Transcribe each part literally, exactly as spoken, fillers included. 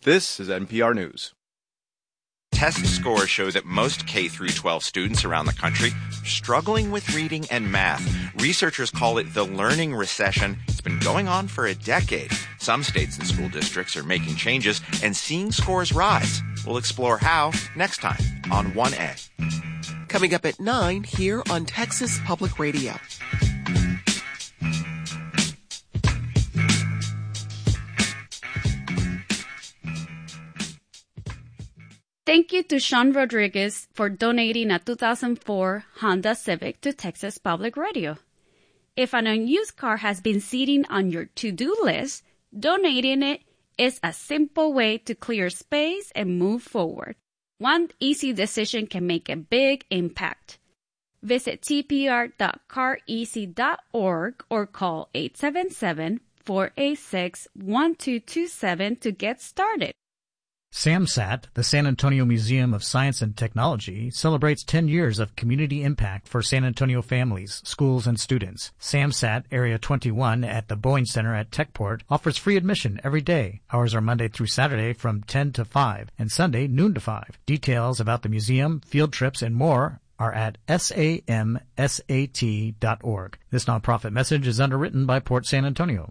This is N P R News. Test scores show that most K through twelve students around the country are struggling with reading and math. Researchers call it the learning recession. It's been going on for a decade. Some states and school districts are making changes and seeing scores rise. We'll explore how next time on one A. Coming up at nine here on Texas Public Radio. Thank you to Sean Rodriguez for donating a two thousand four Honda Civic to Texas Public Radio. If an unused car has been sitting on your to-do list, donating it is a simple way to clear space and move forward. One easy decision can make a big impact. Visit t p r dot car easy dot org or call eight seven seven, four eight six, one two two seven to get started. SAMSAT, the San Antonio Museum of Science and Technology, celebrates ten years of community impact for San Antonio families, schools, and students. SAMSAT Area twenty-one at the Boeing Center at Techport offers free admission every day. Hours are Monday through Saturday from ten to five and Sunday noon to five. Details about the museum, field trips, and more are at samsat dot org. This nonprofit message is underwritten by Port San Antonio.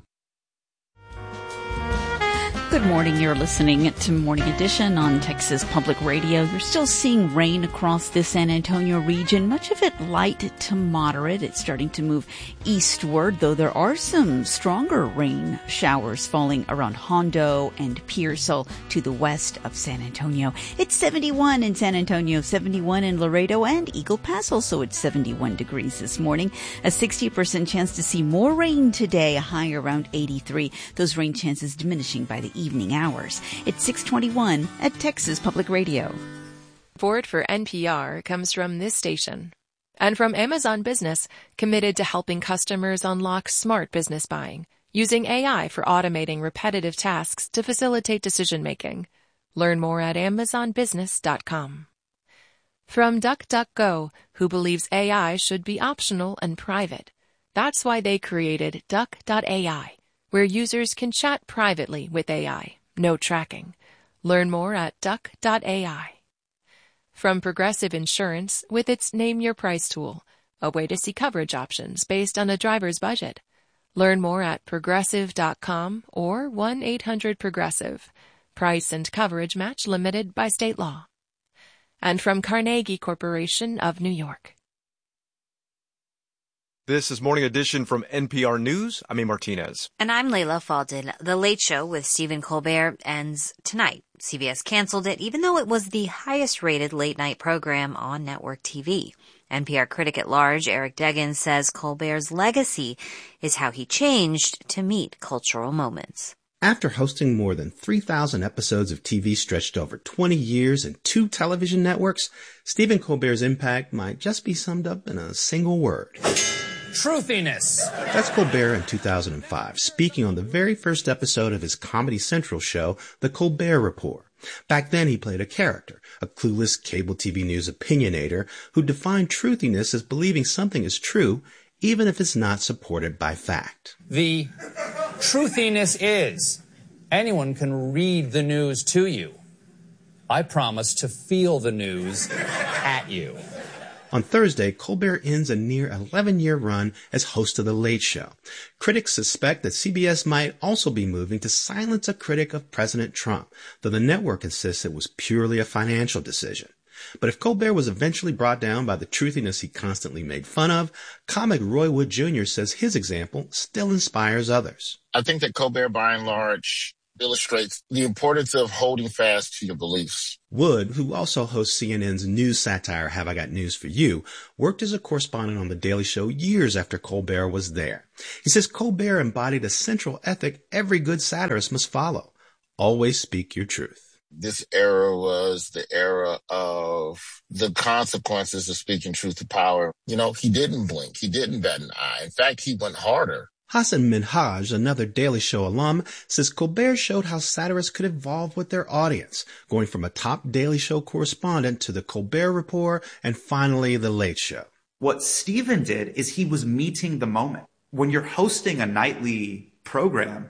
Good morning. You're listening to Morning Edition on Texas Public Radio. You're still seeing rain across the San Antonio region, much of it light to moderate. It's starting to move eastward, though there are some stronger rain showers falling around Hondo and Pearsall to the west of San Antonio. It's seventy-one in San Antonio, seventy-one in Laredo, and Eagle Pass also at seventy-one degrees this morning. A sixty percent chance to see more rain today, a high around eighty-three. Those rain chances diminishing by the evening hours. It's six twenty-one at Texas Public Radio. Support for N P R comes from this station and from Amazon Business, committed to helping customers unlock smart business buying, using A I for automating repetitive tasks to facilitate decision-making. Learn more at amazon business dot com. From DuckDuckGo, who believes A I should be optional and private. That's why they created duck dot A I, where users can chat privately with A I. No tracking. Learn more at duck dot A I. From Progressive Insurance with its Name Your Price tool, a way to see coverage options based on a driver's budget. Learn more at progressive dot com or one eight hundred progressive. Price and coverage match limited by state law. And from Carnegie Corporation of New York. This is Morning Edition from N P R News. I'm A. Martinez. And I'm Layla Faldin. The Late Show with Stephen Colbert ends tonight. C B S canceled it, even though it was the highest-rated late-night program on network T V. N P R critic at large Eric Deggans says Colbert's legacy is how he changed to meet cultural moments. After hosting more than three thousand episodes of T V stretched over twenty years and two television networks, Stephen Colbert's impact might just be summed up in a single word. Truthiness. That's Colbert in two thousand five, speaking on the very first episode of his Comedy Central show, The Colbert Report. Back then, he played a character, a clueless cable T V news opinionator who defined truthiness as believing something is true, even if it's not supported by fact. The truthiness is anyone can read the news to you. I promise to feel the news at you. On Thursday, Colbert ends a near eleven-year run as host of The Late Show. Critics suspect that C B S might also be moving to silence a critic of President Trump, though the network insists it was purely a financial decision. But if Colbert was eventually brought down by the truthiness he constantly made fun of, comic Roy Wood Junior says his example still inspires others. I think that Colbert, by and large, illustrates the importance of holding fast to your beliefs. Wood, who also hosts C N N's news satire Have I Got News for You, worked as a correspondent on The Daily Show years after Colbert was there. He says Colbert embodied a central ethic every good satirist must follow. Always speak your truth. This era was the era of the consequences of speaking truth to power. You know, he didn't blink. He didn't bat an eye. In fact, he went harder. Hassan Minhaj, another Daily Show alum, says Colbert showed how satirists could evolve with their audience, going from a top Daily Show correspondent to the Colbert Report and finally The Late Show. What Stephen did is he was meeting the moment. When you're hosting a nightly program,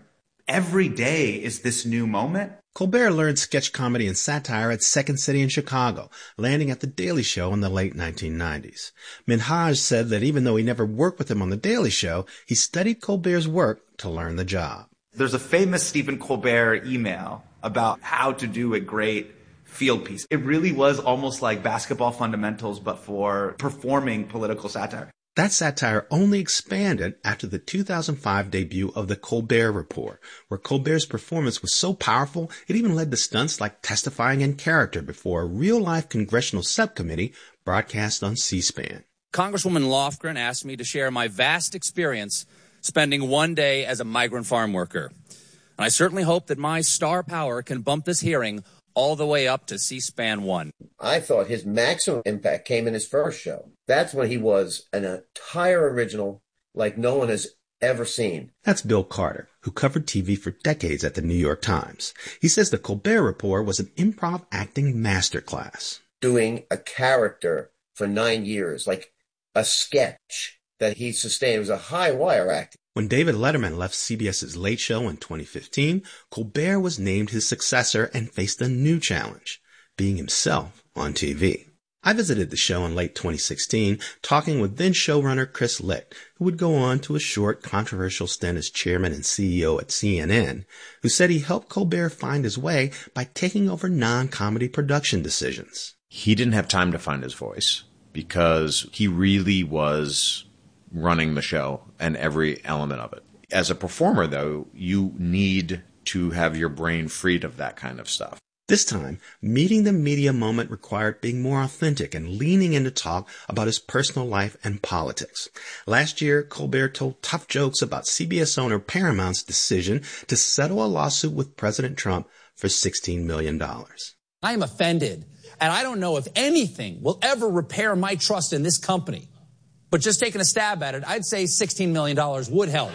every day is this new moment. Colbert learned sketch comedy and satire at Second City in Chicago, landing at The Daily Show in the late nineteen nineties. Minhaj said that even though he never worked with him on The Daily Show, he studied Colbert's work to learn the job. There's a famous Stephen Colbert email about how to do a great field piece. It really was almost like basketball fundamentals, but for performing political satire. That satire only expanded after the two thousand five debut of The Colbert Report, where Colbert's performance was so powerful it even led to stunts like testifying in character before a real-life congressional subcommittee broadcast on C-SPAN. Congresswoman Lofgren asked me to share my vast experience spending one day as a migrant farm worker. And I certainly hope that my star power can bump this hearing all the way up to C-SPAN one. I thought his maximum impact came in his first show. That's when he was an entire original like no one has ever seen. That's Bill Carter, who covered T V for decades at the New York Times. He says The Colbert Report was an improv acting masterclass. Doing a character for nine years, like a sketch that he sustained, it was a high wire acting. When David Letterman left CBS's Late Show in twenty fifteen, Colbert was named his successor and faced a new challenge, being himself on T V. I visited the show in late twenty sixteen, talking with then showrunner Chris Licht, who would go on to a short, controversial stint as chairman and C E O at C N N, who said he helped Colbert find his way by taking over non-comedy production decisions. He didn't have time to find his voice because he really was running the show and every element of it. As a performer, though, you need to have your brain freed of that kind of stuff. This time, meeting the media moment required being more authentic and leaning in to talk about his personal life and politics. Last year, Colbert told tough jokes about C B S owner Paramount's decision to settle a lawsuit with President Trump for sixteen million dollars. I am offended, and I don't know if anything will ever repair my trust in this company. But just taking a stab at it, I'd say sixteen million dollars would help.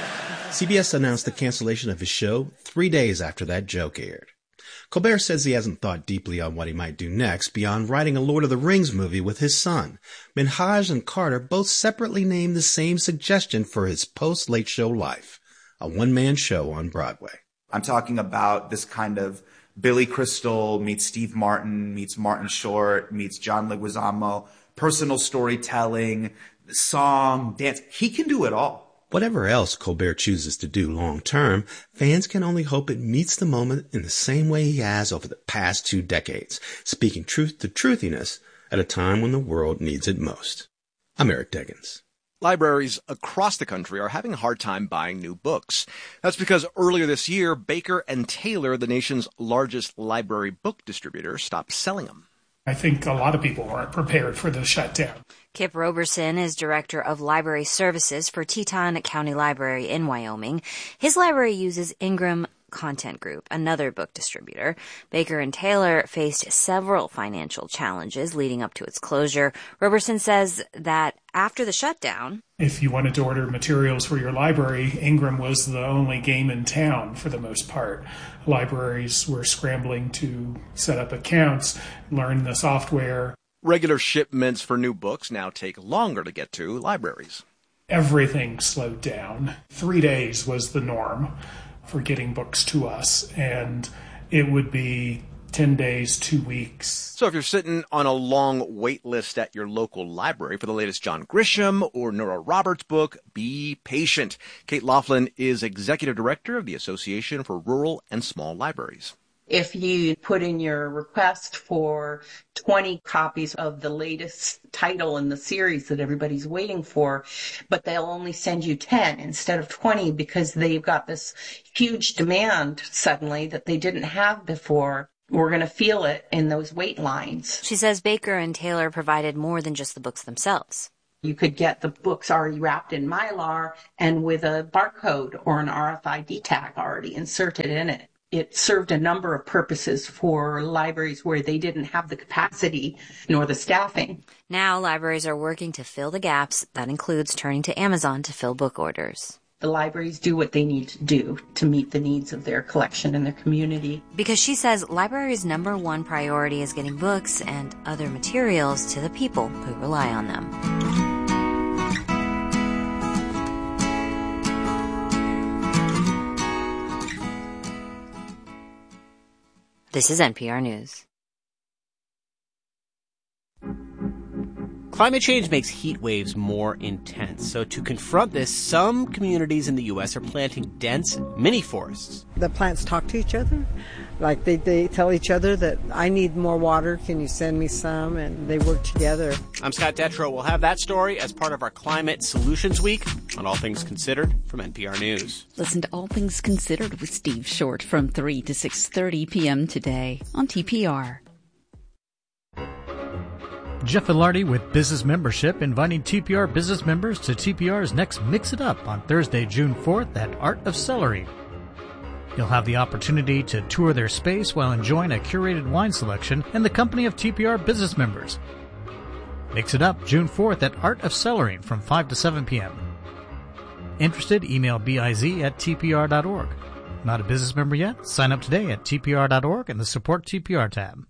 C B S announced the cancellation of his show three days after that joke aired. Colbert says he hasn't thought deeply on what he might do next beyond writing a Lord of the Rings movie with his son. Minhaj and Carter both separately named the same suggestion for his post-Late Show life, a one-man show on Broadway. I'm talking about this kind of Billy Crystal meets Steve Martin, meets Martin Short, meets John Leguizamo, personal storytelling, song, dance. He can do it all. Whatever else Colbert chooses to do long term, fans can only hope it meets the moment in the same way he has over the past two decades, speaking truth to truthiness at a time when the world needs it most. I'm Eric Deggans. Libraries across the country are having a hard time buying new books. That's because earlier this year, Baker and Taylor, the nation's largest library book distributor, stopped selling them. I think a lot of people weren't prepared for the shutdown. Kip Roberson is director of library services for Teton County Library in Wyoming. His library uses Ingram Content Group, another book distributor. Baker and Taylor faced several financial challenges leading up to its closure. Roberson says that after the shutdown, if you wanted to order materials for your library, Ingram was the only game in town for the most part. Libraries were scrambling to set up accounts, learn the software. Regular shipments for new books now take longer to get to libraries. Everything slowed down. Three days was the norm for getting books to us, and it would be ten days, two weeks. So if you're sitting on a long wait list at your local library for the latest John Grisham or Nora Roberts book, be patient. Kate Laughlin is executive director of the Association for Rural and Small Libraries. If you put in your request for twenty copies of the latest title in the series that everybody's waiting for, but they'll only send you ten instead of twenty because they've got this huge demand suddenly that they didn't have before, we're going to feel it in those wait lines. She says Baker and Taylor provided more than just the books themselves. You could get the books already wrapped in Mylar and with a barcode or an R F I D tag already inserted in it. It served a number of purposes for libraries where they didn't have the capacity nor the staffing. Now libraries are working to fill the gaps. That includes turning to Amazon to fill book orders. The libraries do what they need to do to meet the needs of their collection and their community. Because she says libraries' number one priority is getting books and other materials to the people who rely on them. This is N P R News. Climate change makes heat waves more intense. So to confront this, some communities in the U S are planting dense mini forests. The plants talk to each other. Like they, they tell each other that I need more water. Can you send me some? And they work together. I'm Scott Detrow. We'll have that story as part of our Climate Solutions Week on All Things Considered from N P R News. Listen to All Things Considered with Steve Short from three to six thirty p.m. today on T P R. Jeff Ilardi with Business Membership inviting T P R business members to T P R's next Mix It Up on Thursday, June fourth at Art of Celery. You'll have the opportunity to tour their space while enjoying a curated wine selection in the company of T P R business members. Mix It Up June fourth at Art of Celery from five to seven p.m. Interested? Email biz at t p r dot org. Not a business member yet? Sign up today at t p r dot org in the Support T P R tab.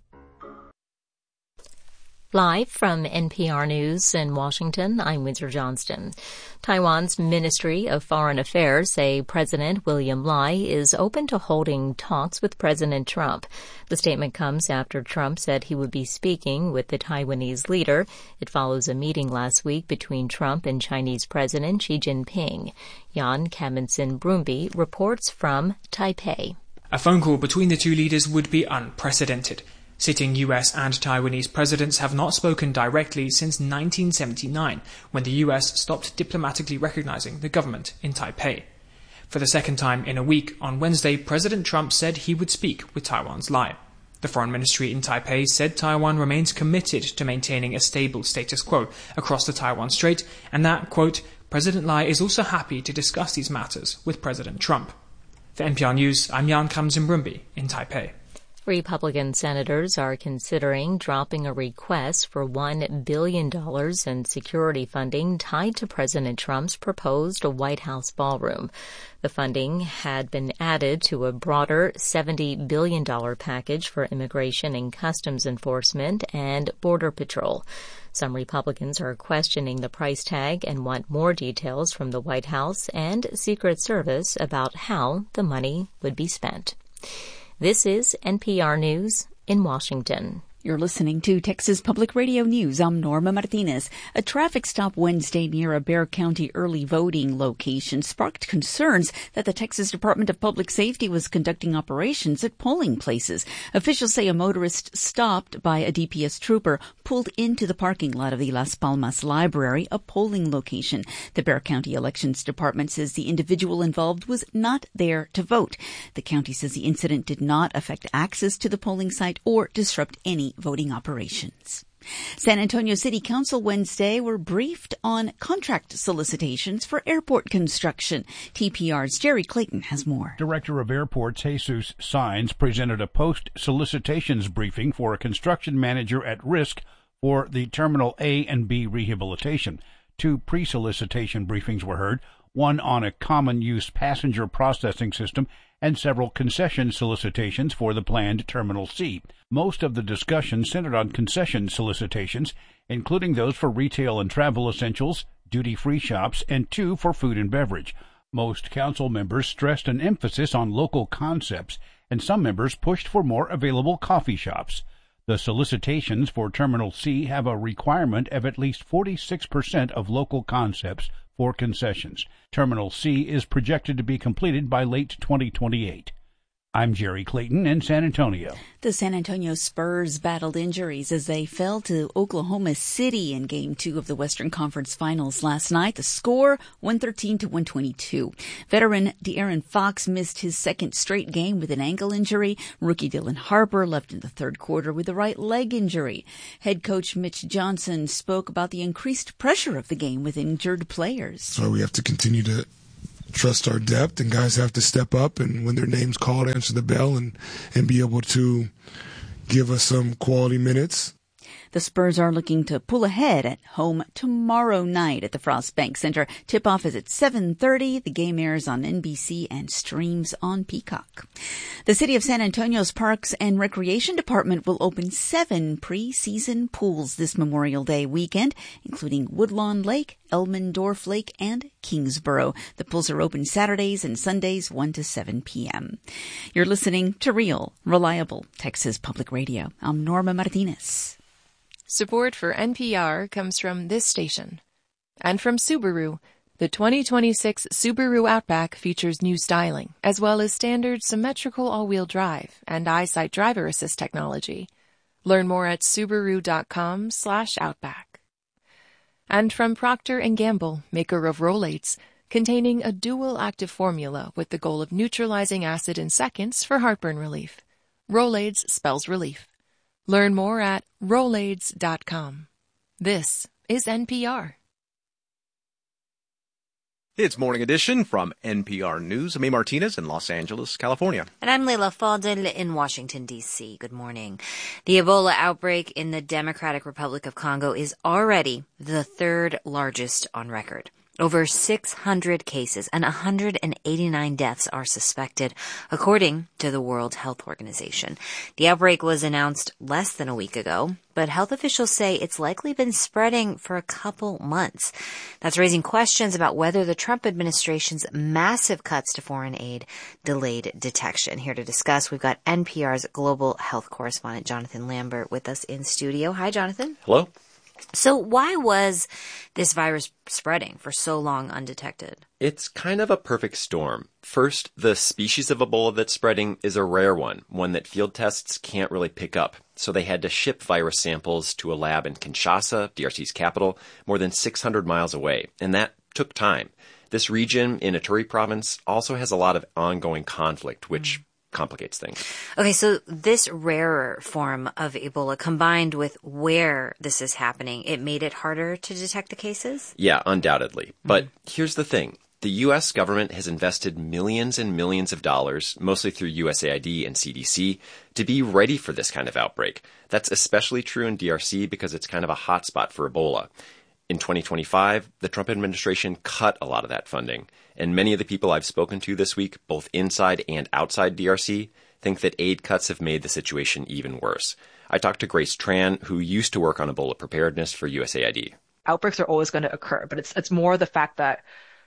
Live from N P R News in Washington, I'm Windsor Johnston. Taiwan's Ministry of Foreign Affairs say President William Lai is open to holding talks with President Trump. The statement comes after Trump said he would be speaking with the Taiwanese leader. It follows a meeting last week between Trump and Chinese President Xi Jinping. Jan Kaminson-Brumby reports from Taipei. A phone call between the two leaders would be unprecedented. Sitting U S and Taiwanese presidents have not spoken directly since nineteen seventy-nine, when the U S stopped diplomatically recognizing the government in Taipei. For the second time in a week, on Wednesday, President Trump said he would speak with Taiwan's Lai. The foreign ministry in Taipei said Taiwan remains committed to maintaining a stable status quo across the Taiwan Strait, and that, quote, President Lai is also happy to discuss these matters with President Trump. For N P R News, I'm Jan Kaminson-Brumby in Taipei. Republican senators are considering dropping a request for one billion dollars in security funding tied to President Trump's proposed White House ballroom. The funding had been added to a broader seventy billion dollars package for immigration and customs enforcement and border patrol. Some Republicans are questioning the price tag and want more details from the White House and Secret Service about how the money would be spent. This is N P R News in Washington. You're listening to Texas Public Radio News. I'm Norma Martinez. A traffic stop Wednesday near a Bexar County early voting location sparked concerns that the Texas Department of Public Safety was conducting operations at polling places. Officials say a motorist stopped by a D P S trooper pulled into the parking lot of the Las Palmas Library, a polling location. The Bexar County Elections Department says the individual involved was not there to vote. The county says the incident did not affect access to the polling site or disrupt any voting operations. San Antonio City Council Wednesday were briefed on contract solicitations for airport construction. T P R's Jerry Clayton has more. Director of Airports Jesus Saenz presented a post-solicitations briefing for a construction manager at risk for the Terminal A and B rehabilitation. Two pre-solicitation briefings were heard, one on a common-use passenger processing system and several concession solicitations for the planned Terminal C. Most of the discussion centered on concession solicitations, including those for retail and travel essentials, duty-free shops, and two for food and beverage. Most council members stressed an emphasis on local concepts, and some members pushed for more available coffee shops. The solicitations for Terminal C have a requirement of at least forty-six percent of local concepts for concessions. Terminal C is projected to be completed by late twenty twenty-eight. I'm Jerry Clayton in San Antonio. The San Antonio Spurs battled injuries as they fell to Oklahoma City in Game two of the Western Conference Finals last night. The score, one thirteen to one twenty-two. Veteran De'Aaron Fox missed his second straight game with an ankle injury. Rookie Dylan Harper left in the third quarter with a right leg injury. Head coach Mitch Johnson spoke about the increased pressure of the game with injured players. So we have to continue to trust our depth, and guys have to step up and when their name's called, answer the bell and, and be able to give us some quality minutes. The Spurs are looking to pull ahead at home tomorrow night at the Frost Bank Center. Tip-off is at seven thirty. The game airs on N B C and streams on Peacock. The City of San Antonio's Parks and Recreation Department will open seven preseason pools this Memorial Day weekend, including Woodlawn Lake, Elmendorf Lake, and Kingsborough. The pools are open Saturdays and Sundays, one to seven p.m. You're listening to Real, Reliable Texas Public Radio. I'm Norma Martinez. Support for N P R comes from this station. And from Subaru. The twenty twenty-six Subaru Outback features new styling, as well as standard symmetrical all-wheel drive and EyeSight driver assist technology. Learn more at Subaru.com slash Outback. And from Procter and Gamble, maker of Rolaids, containing a dual active formula with the goal of neutralizing acid in seconds for heartburn relief. Rolaids spells relief. Learn more at Rolaids dot com. This is N P R. It's Morning Edition from N P R News. I'm A. Martinez in Los Angeles, California. And I'm Leila Fadel in Washington, D C. Good morning. The Ebola outbreak in the Democratic Republic of Congo is already the third largest on record. Over six hundred cases and one hundred eighty-nine deaths are suspected, according to the World Health Organization. The outbreak was announced less than a week ago, but health officials say it's likely been spreading for a couple months. That's raising questions about whether the Trump administration's massive cuts to foreign aid delayed detection. Here to discuss, we've got N P R's global health correspondent Jonathan Lambert with us in studio. Hi, Jonathan. Hello. So why was this virus spreading for so long undetected? It's kind of a perfect storm. First, the species of Ebola that's spreading is a rare one, one that field tests can't really pick up. So they had to ship virus samples to a lab in Kinshasa, D R C's capital, more than six hundred miles away. And that took time. This region in Ituri province also has a lot of ongoing conflict, which mm. complicates things. Okay, so this rarer form of Ebola combined with where this is happening, it made it harder to detect the cases? Yeah, undoubtedly. But mm. here's the thing. The U S government has invested millions and millions of dollars, mostly through U S A I D and C D C, to be ready for this kind of outbreak. That's especially true in D R C because it's kind of a hotspot for Ebola. In twenty twenty-five, the Trump administration cut a lot of that funding. And many of the people I've spoken to this week, both inside and outside D R C, think that aid cuts have made the situation even worse. I talked to Grace Tran, who used to work on Ebola preparedness for U S A I D. Outbreaks are always going to occur, but it's it's more the fact that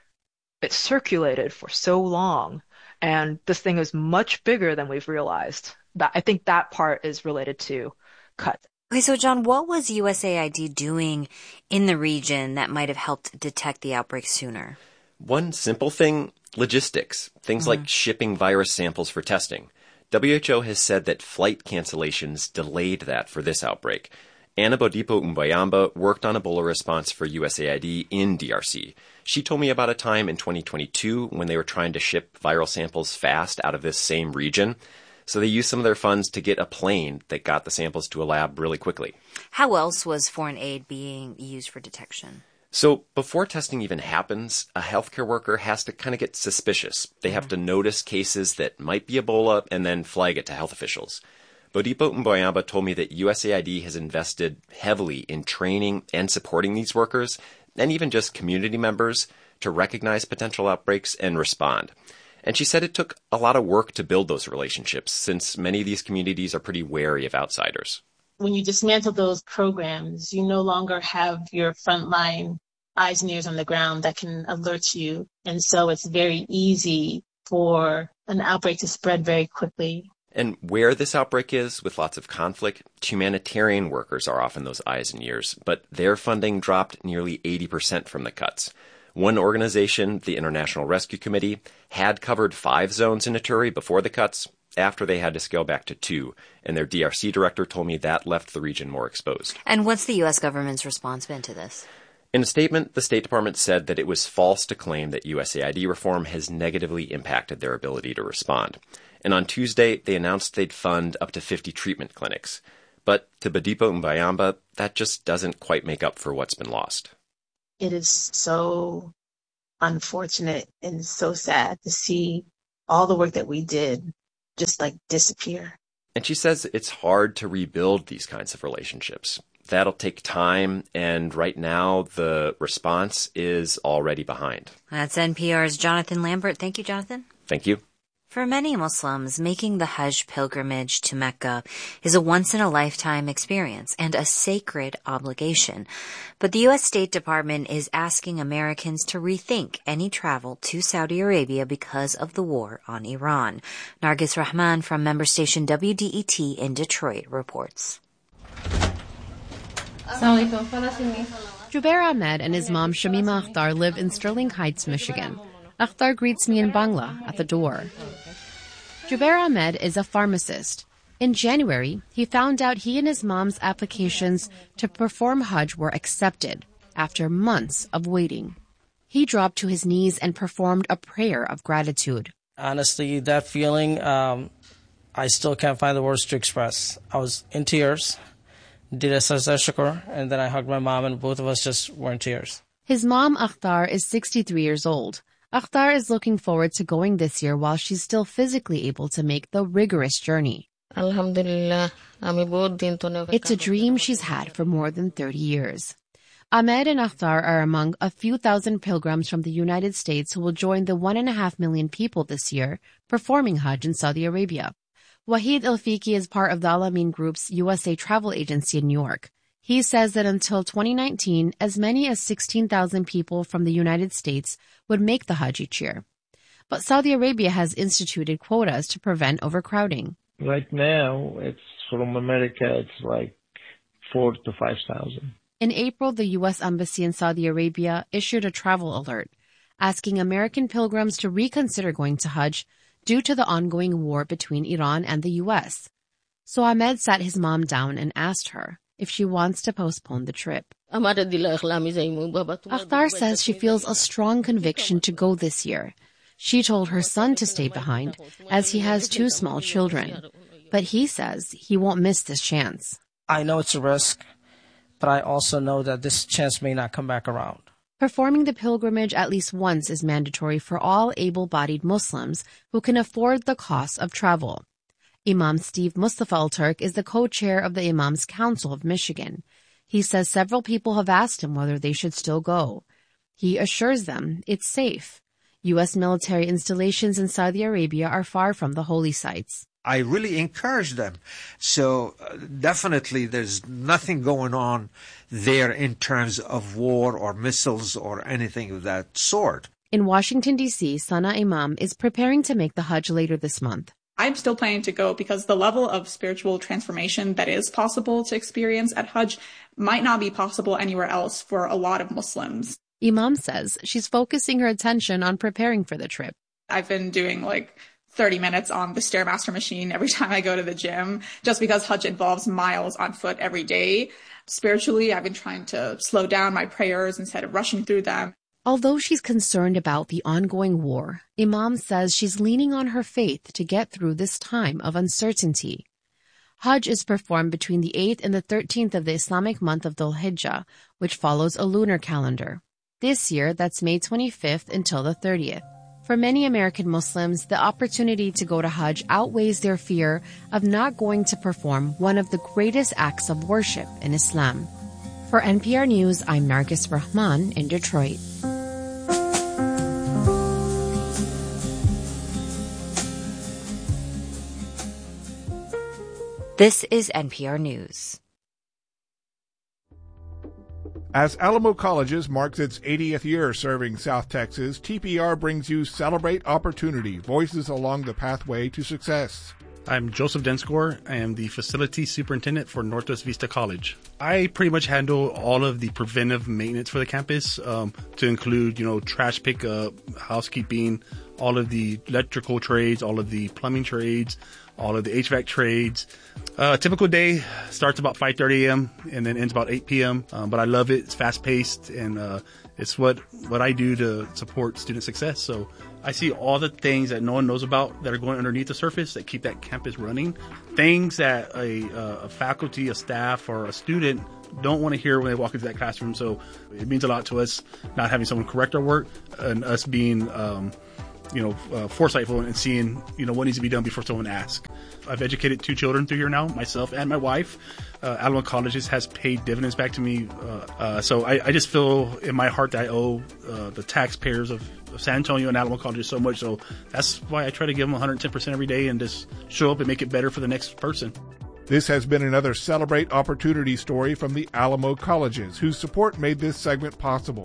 it's circulated for so long, and this thing is much bigger than we've realized. That I think that part is related to cuts. Okay, so John, what was U S A I D doing in the region that might have helped detect the outbreak sooner? One simple thing, logistics. Things mm-hmm. like shipping virus samples for testing. W H O has said that flight cancellations delayed that for this outbreak. Anna Bodipo Umbayamba worked on Ebola response for U S A I D in D R C. She told me about a time in twenty twenty-two when they were trying to ship viral samples fast out of this same region. So they used some of their funds to get a plane that got the samples to a lab really quickly. How else was foreign aid being used for detection? So before testing even happens, a healthcare worker has to kind of get suspicious. They have to notice cases that might be Ebola and then flag it to health officials. Bodipo Umbayamba told me that U S A I D has invested heavily in training and supporting these workers, and even just community members, to recognize potential outbreaks and respond. And she said it took a lot of work to build those relationships, since many of these communities are pretty wary of outsiders. When you dismantle those programs, you no longer have your frontline eyes and ears on the ground that can alert you. And so it's very easy for an outbreak to spread very quickly. And where this outbreak is, with lots of conflict, humanitarian workers are often those eyes and ears, but their funding dropped nearly eighty percent from the cuts. One organization, the International Rescue Committee, had covered five zones in Ituri before the cuts, after they had to scale back to two, and their D R C director told me that left the region more exposed. And what's the U S government's response been to this? In a statement, the State Department said that it was false to claim that U S A I D reform has negatively impacted their ability to respond. And on Tuesday, they announced they'd fund up to fifty treatment clinics. But to Bodipo Umbayamba, that just doesn't quite make up for what's been lost. It is so unfortunate and so sad to see all the work that we did just like disappear. And she says it's hard to rebuild these kinds of relationships. That'll take time, and right now the response is already behind. That's N P R's Jonathan Lambert. Thank you, Jonathan. Thank you. For many Muslims, making the Hajj pilgrimage to Mecca is a once-in-a-lifetime experience and a sacred obligation. But the U S State Department is asking Americans to rethink any travel to Saudi Arabia because of the war on Iran. Nargis Rahman from member station W D E T in Detroit reports. Jubair Ahmed and his mom Shamima Akhtar live in Sterling Heights, Michigan. Akhtar greets me in Bangla at the door. Jubair Ahmed is a pharmacist. In January, he found out he and his mom's applications to perform Hajj were accepted after months of waiting. He dropped to his knees and performed a prayer of gratitude. Honestly, that feeling, um, I still can't find the words to express. I was in tears, did a sajda shukr, and then I hugged my mom, and both of us just were in tears. His mom, Akhtar, is sixty-three years old. Akhtar is looking forward to going this year while she's still physically able to make the rigorous journey. Alhamdulillah. It's a dream she's had for more than thirty years. Ahmed and Akhtar are among a few thousand pilgrims from the United States who will join the one and a half million people this year performing Hajj in Saudi Arabia. Wahid Al-Fiqi is part of the Al-Amin Group's U S A travel agency in New York. He says that until twenty nineteen, as many as sixteen thousand people from the United States would make the Hajj each year. But Saudi Arabia has instituted quotas to prevent overcrowding. Right now, it's from America, it's like four to five thousand. In April, the U S Embassy in Saudi Arabia issued a travel alert, asking American pilgrims to reconsider going to Hajj due to the ongoing war between Iran and the U S. So Ahmed sat his mom down and asked her if she wants to postpone the trip. Akhtar says she feels a strong conviction to go this year. She told her son to stay behind, as he has two small children. But he says he won't miss this chance. I know it's a risk, but I also know that this chance may not come back around. Performing the pilgrimage at least once is mandatory for all able-bodied Muslims who can afford the cost of travel. Imam Steve Mustafa Al-Turk is the co-chair of the Imams Council of Michigan. He says several people have asked him whether they should still go. He assures them it's safe. U S military installations in Saudi Arabia are far from the holy sites. I really encourage them. So uh, definitely there's nothing going on there in terms of war or missiles or anything of that sort. In Washington, D C, Sana Imam is preparing to make the Hajj later this month. I'm still planning to go because the level of spiritual transformation that is possible to experience at Hajj might not be possible anywhere else for a lot of Muslims. Imam says she's focusing her attention on preparing for the trip. I've been doing like thirty minutes on the Stairmaster machine every time I go to the gym, just because Hajj involves miles on foot every day. Spiritually, I've been trying to slow down my prayers instead of rushing through them. Although she's concerned about the ongoing war, Imam says she's leaning on her faith to get through this time of uncertainty. Hajj is performed between the eighth and the thirteenth of the Islamic month of Dhul Hijjah, which follows a lunar calendar. This year, that's May twenty-fifth until the thirtieth. For many American Muslims, the opportunity to go to Hajj outweighs their fear of not going to perform one of the greatest acts of worship in Islam. For N P R News, I'm Nargis Rahman in Detroit. This is N P R News. As Alamo Colleges marks its eightieth year serving South Texas, T P R brings you Celebrate Opportunity, Voices Along the Pathway to Success. I'm Joseph Denscore. I am the Facility Superintendent for Northwest Vista College. I pretty much handle all of the preventive maintenance for the campus, um, to include, you know, trash pickup, housekeeping, all of the electrical trades, all of the plumbing trades, all of the H V A C trades. Uh, a typical day starts about five thirty a.m. and then ends about eight p.m. Um, but I love it. It's fast paced, and uh, it's what, what I do to support student success. So I see all the things that no one knows about that are going underneath the surface that keep that campus running. Things that a, a faculty, a staff, or a student don't want to hear when they walk into that classroom. So it means a lot to us not having someone correct our work and us being um, you know, uh, foresightful and seeing, you know, what needs to be done before someone asks. I've educated two children through here now, myself and my wife. Uh, Alamo Colleges has paid dividends back to me. Uh, uh, so I, I just feel in my heart that I owe uh, the taxpayers of, of San Antonio and Alamo Colleges so much. So that's why I try to give them one hundred ten percent every day and just show up and make it better for the next person. This has been another Celebrate Opportunity story from the Alamo Colleges, whose support made this segment possible.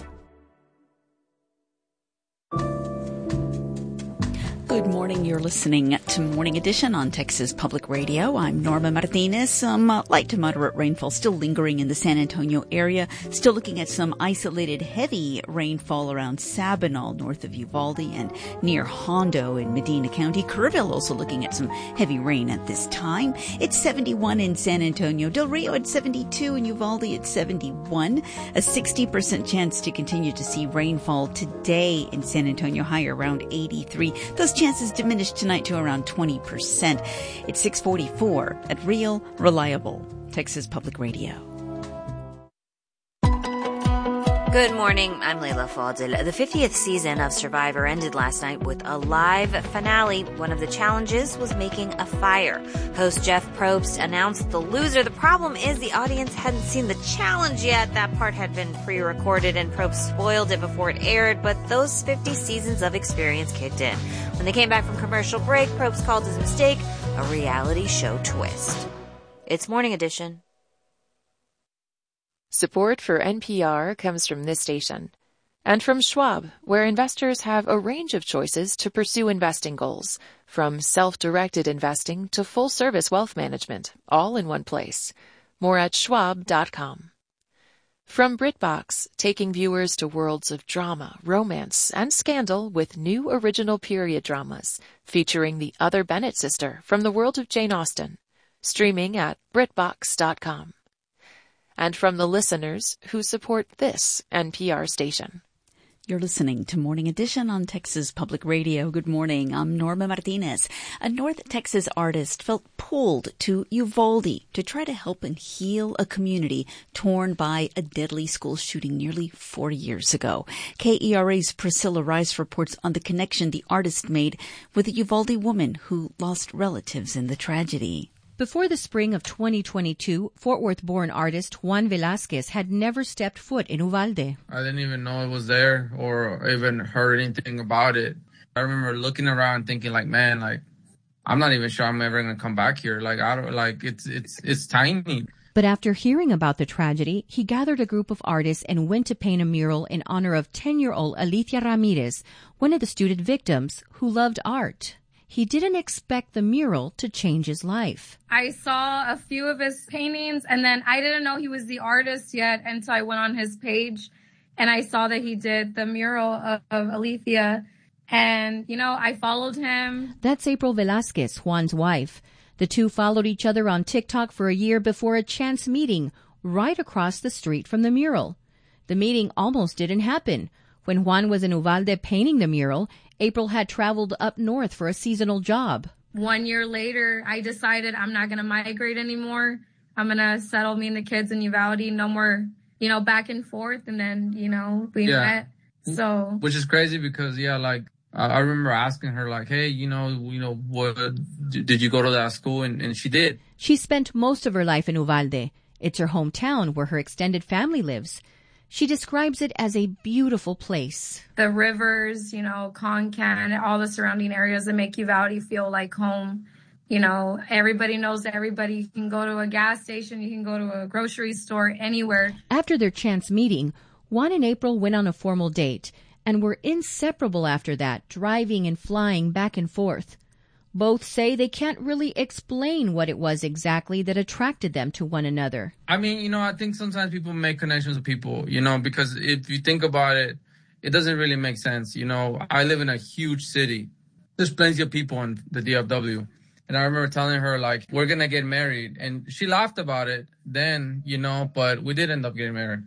Good morning. You're listening to Morning Edition on Texas Public Radio. I'm Norma Martinez. Some uh, light to moderate rainfall still lingering in the San Antonio area. Still looking at some isolated heavy rainfall around Sabinal, north of Uvalde, and near Hondo in Medina County. Kerrville also looking at some heavy rain at this time. It's seventy-one in San Antonio. Del Rio at seventy-two, and Uvalde at seventy-one. A sixty percent chance to continue to see rainfall today in San Antonio, high around eighty-three. Those chances diminished tonight to around twenty percent. It's six forty-four at Real, Reliable, Texas Public Radio. Good morning, I'm Layla Fadil. The fiftieth season of Survivor ended last night with a live finale. One of the challenges was making a fire. Host Jeff Probst announced the loser. The problem is the audience hadn't seen the challenge yet. That part had been pre-recorded and Probst spoiled it before it aired, but those fifty seasons of experience kicked in. When they came back from commercial break, Probst called his mistake a reality show twist. It's Morning Edition. Support for N P R comes from this station and from Schwab, where investors have a range of choices to pursue investing goals, from self-directed investing to full-service wealth management, all in one place. More at schwab dot com. From BritBox, taking viewers to worlds of drama, romance, and scandal with new original period dramas featuring the other Bennett sister from the world of Jane Austen. Streaming at brit box dot com. And from the listeners who support this N P R station. You're listening to Morning Edition on Texas Public Radio. Good morning. I'm Norma Martinez. A North Texas artist felt pulled to Uvalde to try to help and heal a community torn by a deadly school shooting nearly four years ago. K E R A's Priscilla Rice reports on the connection the artist made with a Uvalde woman who lost relatives in the tragedy. Before the spring of twenty twenty-two, Fort Worth-born artist Juan Velasquez had never stepped foot in Uvalde. I didn't even know it was there or even heard anything about it. I remember looking around thinking like, man, like, I'm not even sure I'm ever going to come back here. Like, I don't, like, it's, it's, it's tiny. But after hearing about the tragedy, he gathered a group of artists and went to paint a mural in honor of ten-year-old Alicia Ramirez, one of the student victims who loved art. He didn't expect the mural to change his life. I saw a few of his paintings, and then I didn't know he was the artist yet until I went on his page, and I saw that he did the mural of, of Alicia, and, you know, I followed him. That's April Velasquez, Juan's wife. The two followed each other on TikTok for a year before a chance meeting right across the street from the mural. The meeting almost didn't happen. When Juan was in Uvalde painting the mural, April had traveled up north for a seasonal job. One year later, I decided I'm not going to migrate anymore. I'm going to settle me and the kids in Uvalde. No more, you know, back and forth. And then, you know, we yeah. met. So, which is crazy because, yeah, like, I remember asking her, like, hey, you know, you know, what, did you go to that school? And, and she did. She spent most of her life in Uvalde. It's her hometown where her extended family lives. She describes it as a beautiful place. The rivers, you know, Concan, all the surrounding areas that make Uvalde feel like home. You know, everybody knows everybody. You can go to a gas station, you can go to a grocery store, anywhere. After their chance meeting, Juan and April went on a formal date and were inseparable after that, driving and flying back and forth. Both say they can't really explain what it was exactly that attracted them to one another. I mean, you know, I think sometimes people make connections with people, you know, because if you think about it, it doesn't really make sense. You know, I live in a huge city. There's plenty of people in the D F W. And I remember telling her, like, we're going to get married. And she laughed about it then, you know, but we did end up getting married.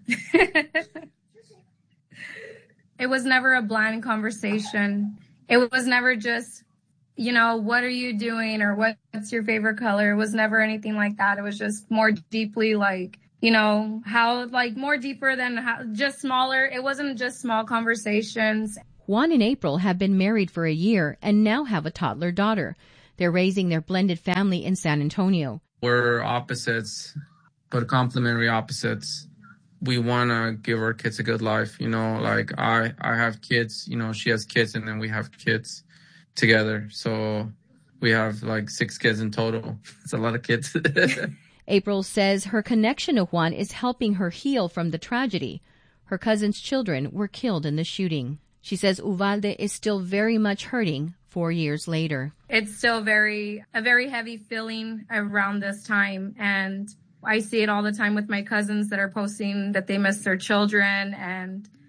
It was never a blind conversation. It was never just, you know, what are you doing or what's your favorite color? It was never anything like that. It was just more deeply like, you know, how like more deeper than how, just smaller. It wasn't just small conversations. Juan and April have been married for a year and now have a toddler daughter. They're raising their blended family in San Antonio. We're opposites, but complementary opposites. We want to give our kids a good life. You know, like I, I have kids, you know, she has kids, and then we have kids together. So we have like six kids in total. It's a lot of kids. April says her connection to Juan is helping her heal from the tragedy. Her cousin's children were killed in the shooting. She says Uvalde is still very much hurting four years later. It's still very a very heavy feeling around this time, and I see it all the time with my cousins that are posting that they miss their children, and